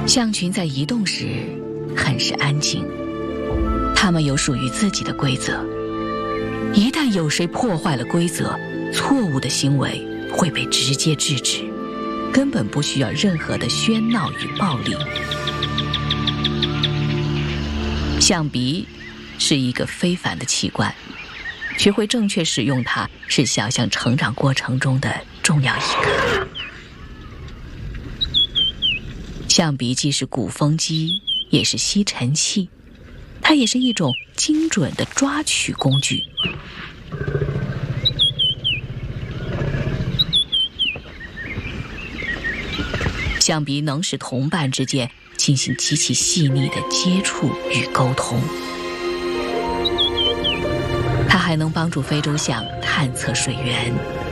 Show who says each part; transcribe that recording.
Speaker 1: 象群在移动时很是安静，它们有属于自己的规则。一旦有谁破坏了规则，错误的行为会被直接制止，根本不需要任何的喧闹与暴力。象鼻是一个非凡的器官，学会正确使用它是小象成长过程中的重要一课。象鼻既是鼓风机，也是吸尘器，它也是一种精准的抓取工具。象鼻能使同伴之间进行极其细腻的接触与沟通。它还能帮助非洲象探测水源，